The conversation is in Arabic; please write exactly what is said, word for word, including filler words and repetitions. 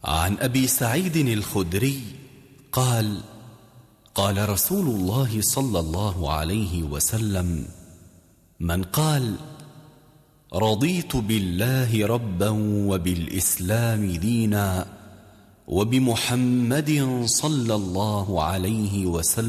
عن أبي سعيد الخدري قال: قال رسول الله صلى الله عليه وسلم: من قال رضيت بالله ربا وبالإسلام دينا وبمحمد صلى الله عليه وسلم